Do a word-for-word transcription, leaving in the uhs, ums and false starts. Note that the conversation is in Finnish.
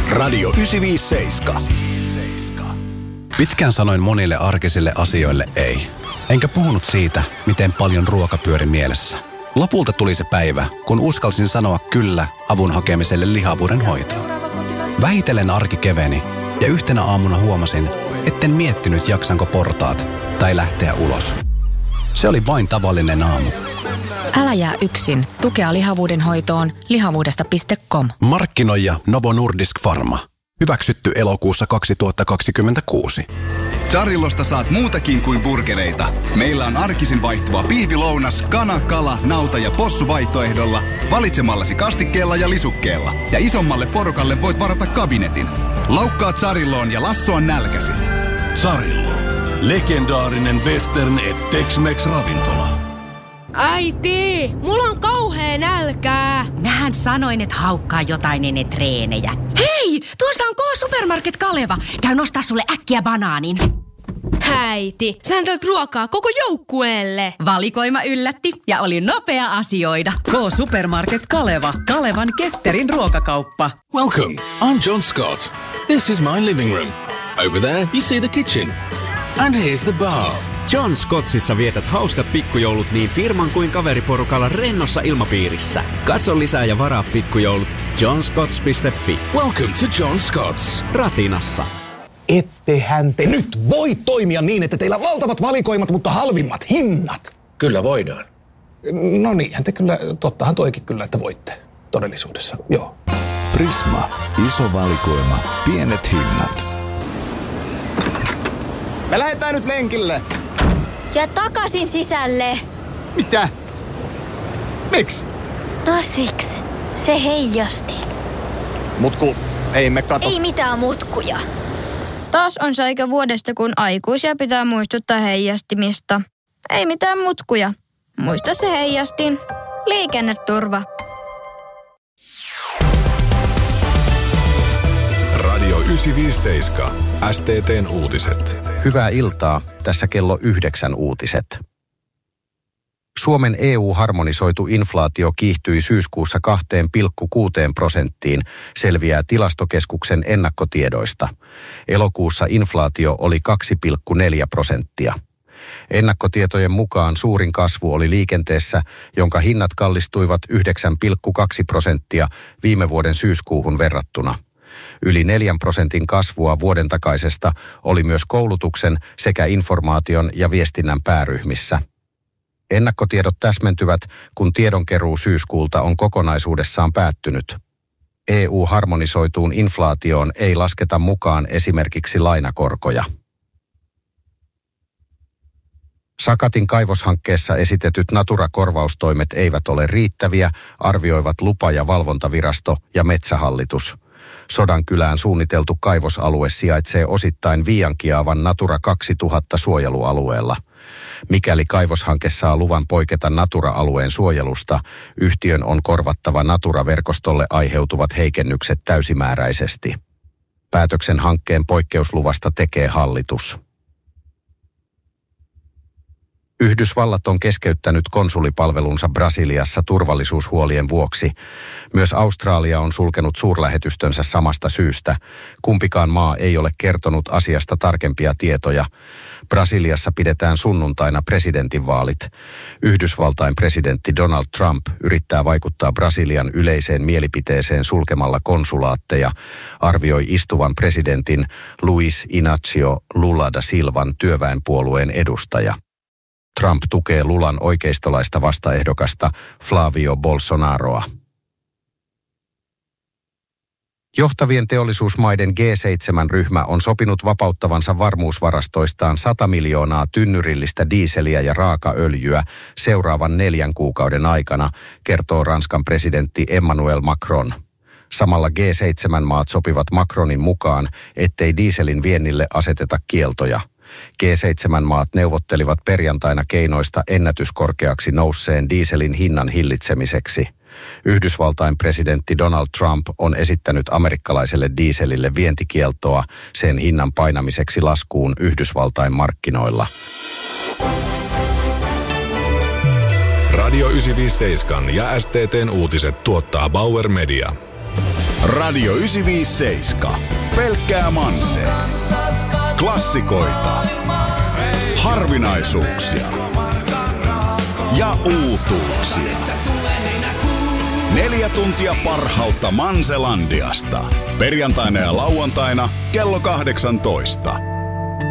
Radio yhdeksänsataaviisikymmentäseitsemän. Pitkään sanoin monille arkisille asioille ei. Enkä puhunut siitä, miten paljon ruoka pyöri mielessä. Lopulta tuli se päivä, kun uskalsin sanoa kyllä avun hakemiselle lihavuuden hoitoon. Vähitellen arki keveni ja yhtenä aamuna huomasin, etten miettinyt jaksanko portaat tai lähteä ulos. Se oli vain tavallinen aamu. Älä jää yksin. Tukea lihavuuden hoitoon lihavuudesta piste com. Markkinoija Novo Nordisk Pharma. Hyväksytty elokuussa kaksituhattakaksikymmentäkuusi. Charillosta saat muutakin kuin burgereita. Meillä on arkisin vaihtuva pihvilounas, kana, kala, nauta ja possu vaihtoehdolla valitsemallasi kastikkeella ja lisukkeella. Ja isommalle porukalle voit varata kabinetin. Laukkaa Charilloon ja lassoa nälkäsi. Charillo. Legendaarinen western et Tex-Mex ravintola. Äiti, mulla on kauhea nälkää. Mähän sanoin, että haukkaa jotain ennen treenejä. Hei, tuossa on K-Supermarket Kaleva. Käy nostaa sulle äkkiä banaanin. Äiti, sä antat ruokaa koko joukkueelle. Valikoima yllätti ja oli nopea asioida. K-Supermarket Kaleva. Kalevan ketterin ruokakauppa. Welcome, I'm John Scott. This is my living room. Over there you see the kitchen. And here's the bar. John Scottsissa vietät hauskat pikkujoulut niin firman kuin kaveriporukalla rennossa ilmapiirissä. Katso lisää ja varaa pikkujoulut john scotts piste fi. Welcome to John Scotts. Ratinassa. Ettehän te nyt voi toimia niin, että teillä on valtavat valikoimat, mutta halvimmat hinnat. Kyllä voidaan. No niinhän te kyllä, tottahan toikin kyllä, että voitte todellisuudessa, joo. Prisma. Iso valikoima. Pienet hinnat. Me lähdetään nyt lenkille. Ja takaisin sisälle. Mitä? Miksi? No siksi. Se heijasti. Mutku, ei me kato. Ei mitään mutkuja. Taas on se aika vuodesta, kun aikuisia pitää muistuttaa heijastimista. Ei mitään mutkuja. Muista se heijastin. Liikenneturva. Radio yhdeksänsataaviisikymmentäseitsemän. S T T:n uutiset. Hyvää iltaa. Tässä kello yhdeksän uutiset. Suomen E U-harmonisoitu inflaatio kiihtyi syyskuussa kaksi pilkku kuusi prosenttiin, selviää Tilastokeskuksen ennakkotiedoista. Elokuussa inflaatio oli kaksi pilkku neljä prosenttia. Ennakkotietojen mukaan suurin kasvu oli liikenteessä, jonka hinnat kallistuivat yhdeksän pilkku kaksi prosenttia viime vuoden syyskuuhun verrattuna. Yli neljän prosentin kasvua vuoden takaisesta oli myös koulutuksen sekä informaation ja viestinnän pääryhmissä. Ennakkotiedot täsmentyvät, kun tiedonkeruu syyskuulta on kokonaisuudessaan päättynyt. E U-harmonisoituun inflaatioon ei lasketa mukaan esimerkiksi lainakorkoja. Sakatin kaivoshankkeessa esitetyt Natura-korvaustoimet eivät ole riittäviä, arvioivat lupa- ja valvontavirasto ja Metsähallitus. Sodankylään suunniteltu kaivosalue sijaitsee osittain Viiankiaavan Natura kaksituhatta suojelualueella. Mikäli kaivoshanke saa luvan poiketa Natura-alueen suojelusta, yhtiön on korvattava Natura-verkostolle aiheutuvat heikennykset täysimääräisesti. Päätöksen hankkeen poikkeusluvasta tekee hallitus. Yhdysvallat on keskeyttänyt konsulipalvelunsa Brasiliassa turvallisuushuolien vuoksi. Myös Australia on sulkenut suurlähetystönsä samasta syystä. Kumpikaan maa ei ole kertonut asiasta tarkempia tietoja. Brasiliassa pidetään sunnuntaina presidentinvaalit. Yhdysvaltain presidentti Donald Trump yrittää vaikuttaa Brasilian yleiseen mielipiteeseen sulkemalla konsulaatteja, arvioi istuvan presidentin Luiz Inácio Lula da Silvan työväenpuolueen edustaja. Trump tukee Lulan oikeistolaista vastaehdokasta Flavio Bolsonaroa. Johtavien teollisuusmaiden G seitsemän-ryhmä on sopinut vapauttavansa varmuusvarastoistaan sata miljoonaa tynnyrillistä diiseliä ja raakaöljyä seuraavan neljän kuukauden aikana, kertoo Ranskan presidentti Emmanuel Macron. Samalla G seitsemän-maat sopivat Macronin mukaan, ettei dieselin viennille aseteta kieltoja. G seitsemän-maat neuvottelivat perjantaina keinoista ennätyskorkeaksi nousseen dieselin hinnan hillitsemiseksi. Yhdysvaltain presidentti Donald Trump on esittänyt amerikkalaiselle dieselille vientikieltoa sen hinnan painamiseksi laskuun Yhdysvaltain markkinoilla. Radio yhdeksänsataaviisikymmentäseitsemän ja S T T:n uutiset tuottaa Bauer Media. Radio yhdeksänsataaviisikymmentäseitsemän. Pelkkää Mansee. Klassikoita. Harvinaisuuksia. Ja uutuuksia. Neljä tuntia parhautta Manselandiasta. Perjantaina ja lauantaina kello kahdeksantoista.